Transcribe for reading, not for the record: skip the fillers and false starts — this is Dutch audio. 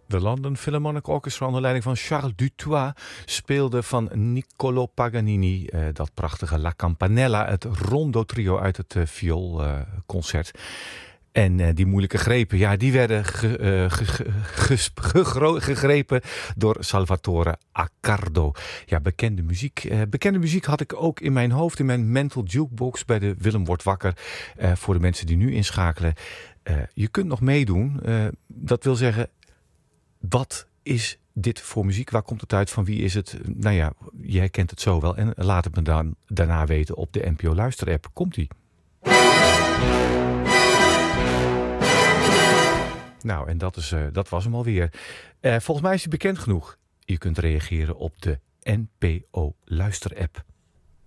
De London Philharmonic Orchestra onder leiding van Charles Dutoit speelde van Niccolò Paganini dat prachtige La Campanella, het rondo trio uit het vioolconcert. En die moeilijke grepen, ja, die werden gegrepen door Salvatore Accardo. Ja, bekende muziek. Bekende muziek had ik ook in mijn hoofd, in mijn mental jukebox bij de Willem wordt wakker. Voor de mensen die nu inschakelen. Je kunt nog meedoen. Dat wil zeggen, wat is dit voor muziek? Waar komt het uit? Van wie is het? Nou ja, jij kent het zo wel. En laat het me dan daarna weten op de NPO Luister app. Komt-ie. Nou, en dat was hem alweer. Volgens mij is hij bekend genoeg. Je kunt reageren op de NPO Luister app.